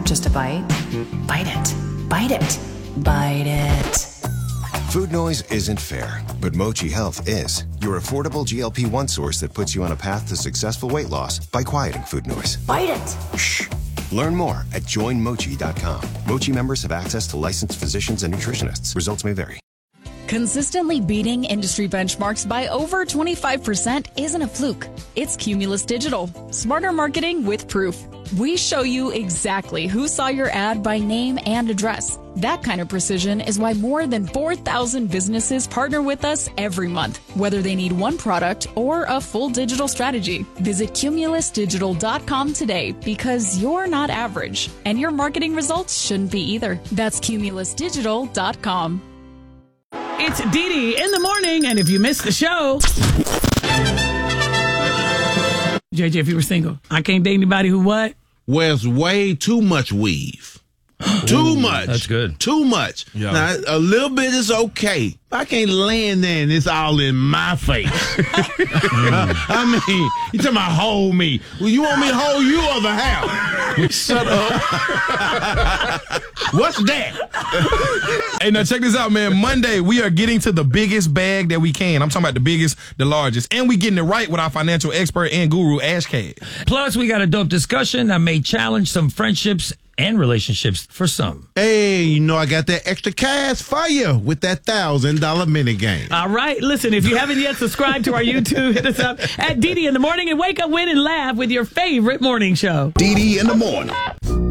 just a bite? Bite it. Bite it. Bite it. Food noise isn't fair, but Mochi Health is. Your affordable GLP-1 source that puts you on a path to successful weight loss by quieting food noise. Bite it. Shh. Learn more at joinmochi.com. Mochi members have access to licensed physicians and nutritionists. Results may vary. Consistently beating industry benchmarks by over 25% isn't a fluke. It's Cumulus Digital. Smarter marketing with proof. We show you exactly who saw your ad by name and address. That kind of precision is why more than 4,000 businesses partner with us every month, whether they need one product or a full digital strategy. Visit cumulusdigital.com today because you're not average, and your marketing results shouldn't be either. That's cumulusdigital.com. It's Dee Dee in the morning, and if you missed the show, JJ, if you were single, I can't date anybody who what? Wears way too much weave. Too much. That's good. Too much. Yeah. Now, a little bit is okay. I can't lay in there and it's all in my face. I mean, you talking about hold me. Well, you want me to hold you or the house? Shut up. What's that? Hey, now check this out, man. Monday, we are getting to the biggest bag that we can. I'm talking about the biggest, the largest. And we getting it right with our financial expert and guru, Ash Cad. Plus, we got a dope discussion that may challenge some friendships and relationships for some. Hey, you know I got that extra cash for you with that $1,000 mini game. All right, listen, if you haven't yet subscribed to our YouTube, hit us up at Dee Dee in the morning and wake up, win, and laugh with your favorite morning show. Dee Dee in the morning.